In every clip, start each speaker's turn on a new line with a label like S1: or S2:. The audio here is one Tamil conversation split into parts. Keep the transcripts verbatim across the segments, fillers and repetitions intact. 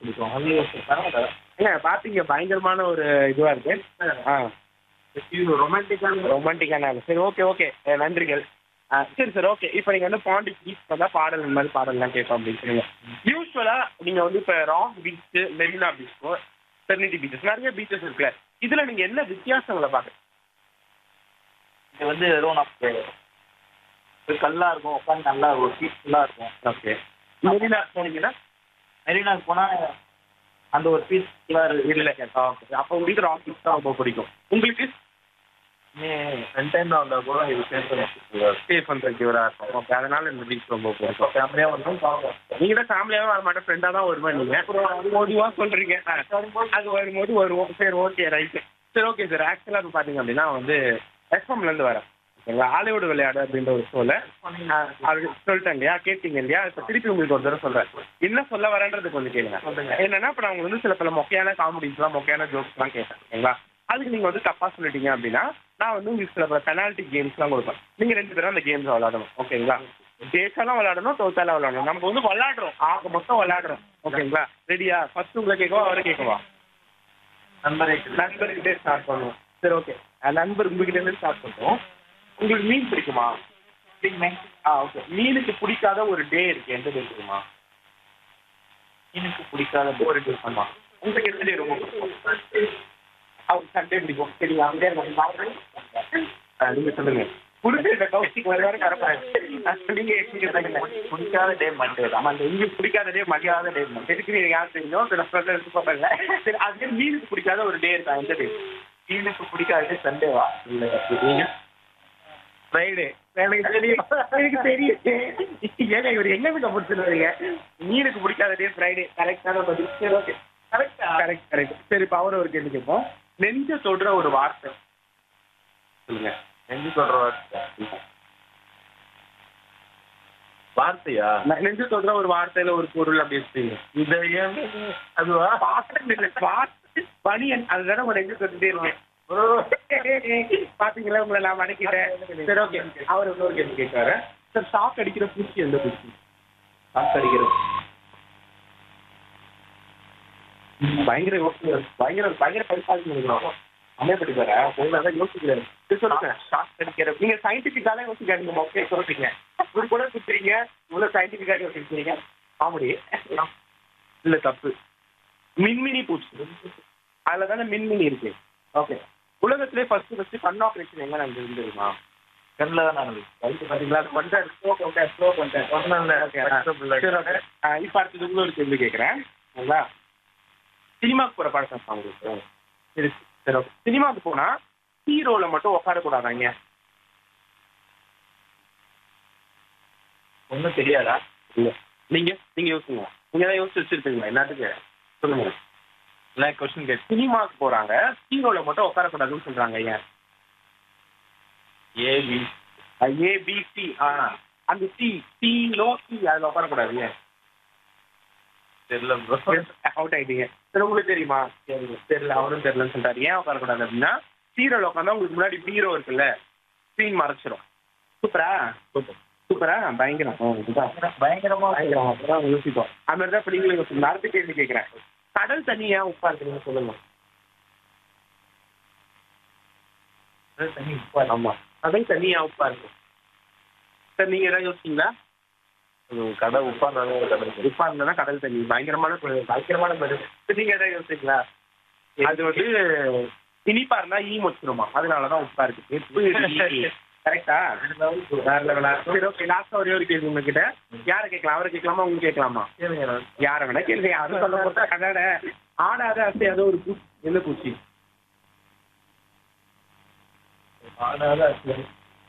S1: பிடிக்கும். அது பரவாயில்ல.
S2: ஏங்க பார்த்தீங்க பயங்கரமான ஒரு இதுவா இருக்கு. ஆ
S1: இது ரொமான்டிக்கான
S2: ரொமான்டிக்கான சரி ஓகே ஓகே நன்றிகள். ஆ சரி சார் ஓகே. இப்போ நீங்கள் வந்து பாண்டி பீச் வந்தா பாடல் இந்த மாதிரி பாடல்லாம் கேட்போம் அப்படின்னு சொல்லுங்க. யூஸ்வலாக நீங்கள் வந்து இப்போ ராக் பீச்சு, மெரினா பீச்சோ, பெர்னிட்டி பீச்சஸ் நிறைய பீச்சஸ் இருக்குல்ல, இதில் நீங்கள் என்ன வித்தியாசங்களை பார்க்குறீங்க?
S1: இது வந்து வெறும் நமக்கு ஒரு கல்லா இருக்கும், உட்காந்து நல்லா ஒரு பீஸ்ஃபுல்லாக இருக்கும்.
S2: ஓகே. மெரினா போனீங்கன்னா
S1: மெரினாக்கு போனால் அந்த ஒரு பீஸ்ஃபுல்லாக
S2: இல்லை. ஓகே. அப்போ உங்களுக்கு ராக் பீச் தான் ரொம்ப பிடிக்கும். உங்களுக்கு
S1: ரெண்டு டைம் வந்தால் கூட இது சேர்த்து
S2: ஸ்டே பண்ணுறதுக்கு இவராக இருக்கும். ஓகே. அதனால இந்த பீச் ரொம்ப பிடிக்கும்.
S1: ஃபேமிலியாக வந்து பார்க்கலாம்.
S2: நீங்கள் தான் ஃபேமிலியாகவும் வர மாட்டேன், ஃப்ரெண்டாக தான் வருவேன். நீங்கள் பொதுவாக சொல்கிறீங்க. அது வரும்போது வருவோம். சரி ஓகே ரைட்டு. சரி ஓகே சார். ஆக்சுவலாக இப்போ பார்த்தீங்க அப்படின்னா வந்து எஸ்எம்லேருந்து வரேன். ஓகேங்களா? ஹாலிவுட் விளையாடு அப்படின்ற ஒரு ஷோவில் அது சொல்லிட்டேன் இல்லையா, கேட்டீங்க இல்லையா, இப்போ திருப்பி உங்களுக்கு ஒரு தடவை சொல்கிறேன். என்ன சொல்ல வரேன்றது கொஞ்சம் கேளுங்க. என்னன்னா இப்போ நான் உங்களுக்கு வந்து சில பல மொக்கையான காமெடிஸ்லாம் மொக்கையான ஜோக்ஸ்லாம் கேட்டேன். ஓகேங்களா? அதுக்கு நீங்கள் வந்து தப்பாக சொல்லிட்டீங்க அப்படின்னா நான் வந்து உங்களுக்கு சில பல பெனால்ட்டி கேம்ஸ்லாம் கொடுப்பேன். நீங்கள் ரெண்டு பேரும் அந்த கேம்ஸ் விளையாடணும். ஓகேங்களா? ஜெயிச்சாலும் விளையாடணும், தோத்தாலும் விளையாடணும். நம்ம வந்து விளையாடுறோம், ஆக மொத்தம் விளையாடுறோம். ஓகேங்களா? ரெடியா? ஃபர்ஸ்ட் உங்களை கேட்கவா அவரை கேட்கவா?
S1: நண்பரை
S2: நண்பர்கிட்டே ஸ்டார்ட் பண்ணுவோம். சரி ஓகே. நண்பர் உங்ககிட்ட ஸ்டார்ட் பண்ணுவோம். உங்களுக்கு மீன் பிடிக்குமா? ஆ ஓகே. மீனுக்கு பிடிக்காத ஒரு டே இருக்கு, எந்த டே தெரியுமா?
S1: எனக்கு பிடிக்காத
S2: ஒரு டே. ஆமாம். உங்களுக்கு எந்த டே ரொம்ப பிடிக்கும்? அவருக்கு சண்டே பிடிக்கும். சரி அங்கே நீங்கள் சொல்லுங்கள். புரிஞ்சு இந்த கௌசிக்கு வர வர கரப்பாரு. நீங்கள் எப்படி
S1: பிடிக்காத டே மண்டே தான்.
S2: ஆமாம். உங்களுக்கு பிடிக்காத டே மதியாத டே தான். எதுக்கு நீங்கள் யார் தெரியும்? சில ஃப்ரெண்ட் எடுத்து பார்ப்பல. சரி அதுவே மீனுக்கு பிடிக்காத ஒரு டே இருக்கா, எந்த டே?
S1: எனக்கு பிடிக்காத டே சண்டேவா?
S2: இல்லை நீங்கள் ஃப்ரைடே. எனக்கு தெரியும், எனக்கு தெரியும். ஏங்க இவர் எங்க போய் கம்பிடுச்சுருவீங்க? மீனுக்கு பிடிக்காத டே ஃப்ரைடே. கரெக்டான பதில். சரி ஓகே. கரெக்டா? Correct correct. சரி இப்போ அவரை ஒரு கேள்வி கேட்போம். நெஞ்ச தொடுற ஒரு வார்த்தை சொல்லுங்க.
S1: நெஞ்சு சொல்ற வார்த்தையா?
S2: நெஞ்சு தொடுற ஒரு வார்த்தையில ஒரு பொருள் அப்படி வச்சுங்க.
S1: இதயம் அதுவா?
S2: பாட்டு பனியன் அதுதானே உங்க நெஞ்சு தொட்டுட்டே இருக்கேன். பாத்தீங்களா உங்களை நான் மடக்கிட்டேன். சரி ஓகே. அவர் இன்னொரு கேள்வி கேட்காரு. சார் ஷாக் அடிக்கிற பூச்சி எந்த பூச்சி?
S1: ஷாக் அடிக்கிற
S2: பயங்கர யோசிச்சு பயங்கர பயங்கர பரிசாக நினைக்கிறோம். அமையப்பட்டு வர ஒன்றாதான் யோசிக்கிறாரு. சொல்லுங்க. ஷாக் அடிக்கிற நீங்க சயின்டிபிக்காலே யோசிக்காதீங்க. ஓகே சொல்றீங்க. ஒரு கூட சுத்துறீங்க, இவ்வளவு சயின்டிபிக்காக யோசிக்கிறீங்க. காமெடி இல்ல தப்பு. மின்மினி பூச்சி. அதுல தானே மின்மினி இருக்கு. ஓகே. உலகத்திலே ஃபர்ஸ்ட் ஃபர்ஸ்ட் கண் ஆப்ரேஷன் எங்க நடந்தது தெரியுமா?
S1: கண்ணில் தான் நடந்தது.
S2: ரைட்டு பார்த்தீங்களா? அது பண்ணிட்டேன். ஸ்லோ பண்ணிட்டேன் ஸ்லோ பண்ணிட்டேன். இப்போ அடுத்தது இன்னொரு கேள்வி கேட்குறேன். சரிங்களா? சினிமாவுக்கு போகிற பழக்கம் உங்களுக்கு இருக்கு. சரி ஓகே. சினிமாவுக்கு போனால் ஹீரோவில் மட்டும் உட்காரக்கூடாதாங்க?
S1: ஒன்றும் தெரியாதா?
S2: இல்லை. நீங்கள் நீங்கள் யோசிங்க. நீங்கள் தான் யோசிச்சு வச்சுருப்பீங்களா எல்லாத்துக்கு? சொல்லுங்க.
S1: இல்லை கொஸ்டின் கேட்டு
S2: சினிமாவுக்கு போகிறாங்க, ஹீரோவில் மட்டும் உட்காரக்கூடாதுன்னு சொல்கிறாங்க. ஏன்?
S1: AB
S2: ABC. ஆ அந்த சி சிலோ சி அதில் உட்காரக்கூடாது. ஏன்?
S1: தெரியல ப்ரோ.
S2: அவுட் ஆகிட்டீங்க. சரி உங்களுக்கு தெரியுமா? தெரியல. அவரும் தெரியலன்னு சொல்லிட்டாரு. ஏன் உட்காரக்கூடாது அப்படின்னா ஹீரோவில் உட்காந்தா உங்களுக்கு முன்னாடி ஹீரோ இருக்குல்ல, ஸ்க்ரீன் மறைச்சிரும். சூப்பரா சூப்பரா பயங்கரம்.
S1: பயங்கரமா
S2: பயங்கரம். அப்பதான் யோசிப்போம். அது மாதிரி தான் இப்போ நீங்களும் யோசிக்கணும். அடுத்த கேள்வி கேட்குறேன். கடல் தண்ணி ஏன் உப்பா இருக்குன்னு சொல்லுங்க.
S1: தண்ணி உப்பா?
S2: ஆமாம். கடல் தண்ணி ஏன் உப்பா இருக்கு? சார் நீங்கள் ஏதாவது யோசிச்சிங்களா?
S1: கடல் உப்பா இருந்தாலும் கடல்
S2: உப்பா இருந்தால் கடல் தண்ணி பயங்கரமான பயங்கரமான பதில். நீங்கள் ஏதாவது யோசிச்சிங்களா? அது வந்து இனிப்பா இருந்தா ஈ வச்சிருமா, அதனாலதான் உப்பா இருக்கு. கரெக்டா? வேற லெவலா. சரி ஓகே. லாஸ்டா ஒரே ஒரு கேள்வி உங்ககிட்ட. யாரை கேட்கலாம்? அவரை கேட்கலாமா உங்களுக்கு கேட்கலாமா? யாரை வேணா கேள்வி. யாரும் சொல்ல போட்டா கடாட ஆடாத அசையாத ஒரு பூச்சி. எந்த பூச்சி?
S1: ஆடாத அசையாது.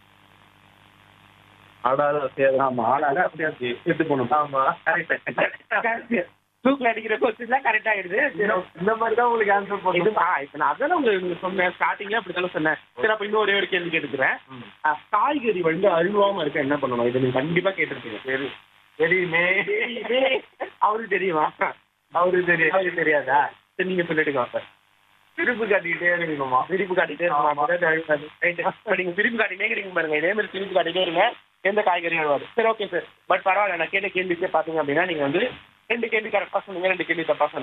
S1: ஆடாத அசையாது.
S2: ஆமா ஆடாத அசையாது. எடுத்து போகணும். ஆமா கரெக்ட். தூக்கில் அடிக்கிற கொஸ்டின் தான் கரெக்ட் ஆகிடுது.
S1: இந்த மாதிரி தான் உங்களுக்கு ஆன்சர் பண்ணுது.
S2: ஆ இப்போ நான் அதான் உங்களுக்கு சொன்னேன் ஸ்டார்டிங்ல அப்படி தானே சொன்னேன். சரி அப்போ இன்னும் ஒரே ஒரு கேள்வி கேட்டுக்கிறேன். காய்கறி வந்து அழுவாம இருக்க என்ன பண்ணணும்? இதை நீங்க கண்டிப்பா கேட்டிருக்கீங்க. சரி
S1: தெரியுமே.
S2: அவருக்கு தெரியுமா? அவருக்கு தெரியும். அவருக்கு தெரியாதா? சரி நீங்க சொல்லிட்டுங்க. சார்
S1: திருப்பு காட்டிக்கிட்டே இருக்கணுமா?
S2: திருப்பு காட்டிட்டே இருக்குமா? இப்போ நீங்க திருப்பு காட்டிட்டே இருக்கீங்க பாருங்க. இதே மாதிரி திருப்பு காட்டிட்டே இருங்க, எந்த காய்கறியும் அழுவாது. சரி ஓகே சார். பட் பரவாயில்ல. நான் கேட்ட கேள்விக்கே பார்த்தீங்க அப்படின்னா நீங்க வந்து ரெண்டு கேள்வி கரெக்டாக சொன்னீங்க, ரெண்டு கேள்வி தப்பா சொன்னீங்க.